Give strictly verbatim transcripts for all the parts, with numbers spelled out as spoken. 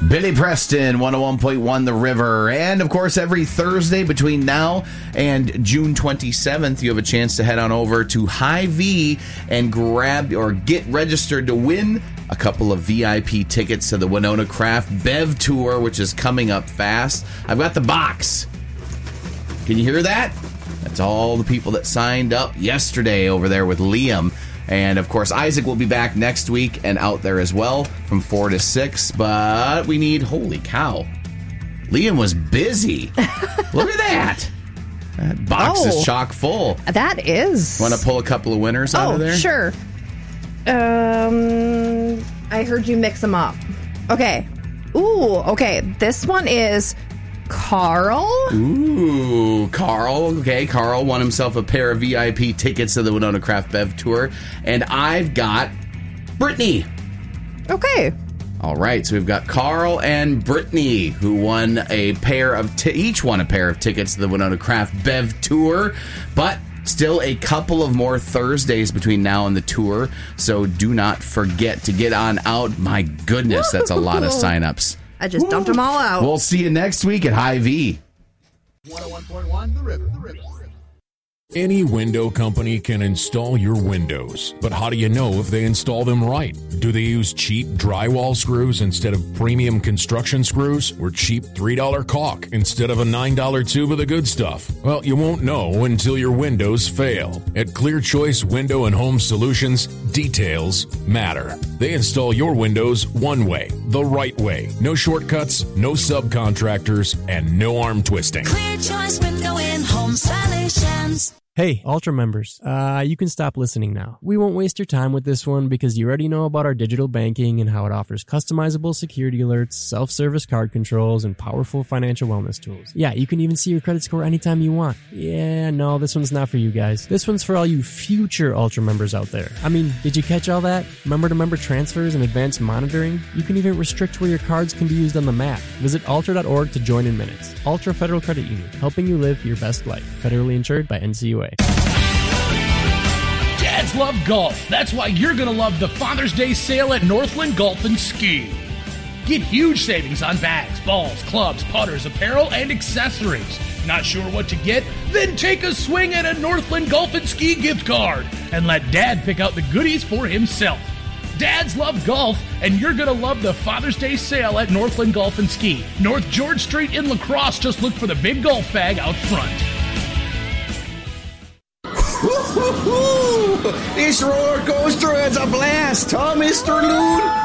Billy Preston, one oh one point one The River. And, of course, every Thursday between now and June twenty-seventh, you have a chance to head on over to Hy-Vee and grab or get registered to win a couple of V I P tickets to the Winona Craft Bev Tour, which is coming up fast. I've got the box. Can you hear that? That's all the people that signed up yesterday over there with Liam. And, of course, Isaac will be back next week and out there as well from four to six. But we need, holy cow, Liam was busy. Look at that. That box oh, is chock full. That is. Want to pull a couple of winners out oh, of there? Sure. Um, I heard you mix them up. Okay. Ooh, okay. This one is Carl. Ooh, Carl. Okay, Carl won himself a pair of V I P tickets to the Winona Craft Bev Tour. And I've got Brittany. Okay. All right, so we've got Carl and Brittany, who won a pair of, t- each won a pair of tickets to the Winona Craft Bev Tour. But still a couple of more Thursdays between now and the tour. So do not forget to get on out. My goodness, that's a lot of signups. I just dumped them all out. We'll see you next week at Hy-Vee. one oh one point one The River. The River. Any window company can install your windows, but how do you know if they install them right? Do they use cheap drywall screws instead of premium construction screws, or cheap three dollar caulk instead of a nine dollar tube of the good stuff? Well, you won't know until your windows fail. At Clear Choice Window and Home Solutions, details matter. They install your windows one way, the right way. No shortcuts, no subcontractors, and no arm twisting. Clear Choice Window and Home Solutions. Hey, Ultra members, uh, you can stop listening now. We won't waste your time with this one because you already know about our digital banking and how it offers customizable security alerts, self-service card controls, and powerful financial wellness tools. Yeah, you can even see your credit score anytime you want. Yeah, no, this one's not for you guys. This one's for all you future Ultra members out there. I mean, did you catch all that? Member-to-member transfers and advanced monitoring? You can even restrict where your cards can be used on the map. Visit ultra dot org to join in minutes. Ultra Federal Credit Union, helping you live your best life. Federally insured by N C U A. Dads love golf. That's why you're going to love the Father's Day sale at Northland Golf and Ski. Get huge savings on bags, balls, clubs, putters, apparel, and accessories. Not sure what to get? Then take a swing at a Northland Golf and Ski gift card and let Dad pick out the goodies for himself. Dads love golf, and you're going to love the Father's Day sale at Northland Golf and Ski. North George Street in La Crosse. Just look for the big golf bag out front. This roller coaster is a blast, huh, Mister Loon?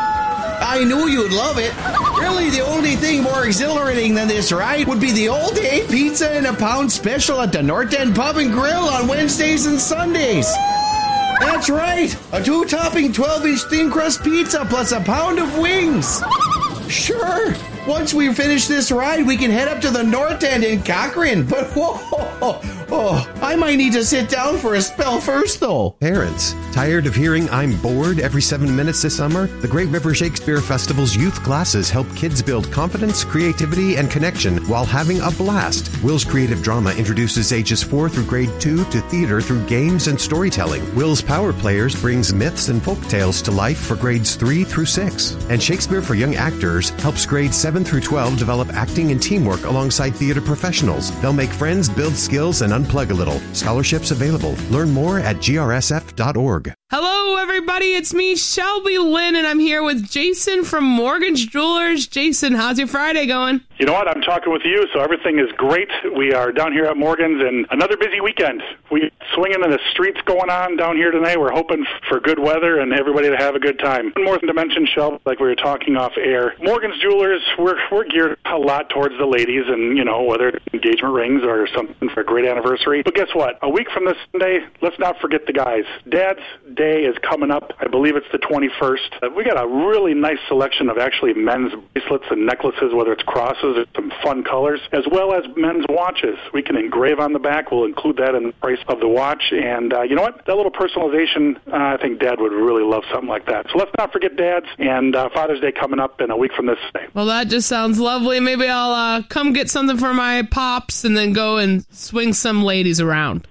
I knew you'd love it. Really, the only thing more exhilarating than this ride would be the all-day pizza and a pound special at the North End Pub and Grill on Wednesdays and Sundays. That's right, a two-topping twelve-inch thin crust pizza plus a pound of wings. Sure, once we finish this ride, we can head up to the North End in Cochrane. But whoa, oh, oh, I might need to sit down for a spell first, though. Parents, tired of hearing I'm bored every seven minutes this summer? The Great River Shakespeare Festival's youth classes help kids build confidence, creativity, and connection while having a blast. Will's Creative Drama introduces ages four through grade two to theater through games and storytelling. Will's Power Players brings myths and folk tales to life for grades three through six. And Shakespeare for Young Actors helps grades seven through twelve develop acting and teamwork alongside theater professionals. They'll make friends, build skills, and unplug a little. Scholarships available. Learn more at G R S F dot org. Hello, everybody. It's me, Shelby Lynn, and I'm here with Jason from Morgan's Jewelers. Jason, how's your Friday going? You know what? I'm talking with you, so everything is great. We are down here at Morgan's, and another busy weekend. We swinging in the streets going on down here tonight. We're hoping for good weather and everybody to have a good time. One more thing to mention, Shelby, like we were talking off air. Morgan's Jewelers, we're we're geared a lot towards the ladies, and, you know, whether it's engagement rings or something for a great anniversary. But guess what? A week from this Sunday, let's not forget the guys. Dad's Day is coming up. I believe it's the twenty-first. Uh, we got a really nice selection of actually men's bracelets and necklaces, whether it's crosses or some fun colors, as well as men's watches. We can engrave on the back. We'll include that in the price of the watch. And uh, you know what? That little personalization, uh, I think Dad would really love something like that. So let's not forget Dads, and uh, Father's Day coming up in a week from this day. Well, that just sounds lovely. Maybe I'll uh, come get something for my pops and then go and swing some ladies around.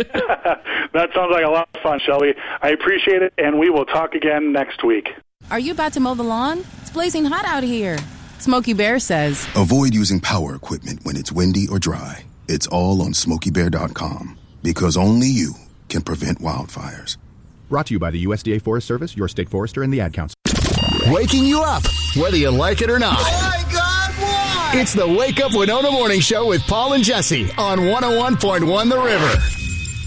That sounds like a lot of fun, Shelby. I appreciate it, and we will talk again next week. Are you about to mow the lawn? It's blazing hot out here. Smokey Bear says, avoid using power equipment when it's windy or dry. It's all on smokey bear dot com because only you can prevent wildfires. Brought to you by the U S D A Forest Service, your state forester, and the Ad Council. Waking you up, whether you like it or not. Oh my God, why? It's the Wake Up Winona Morning Show with Paul and Jesse on one oh one point one The River.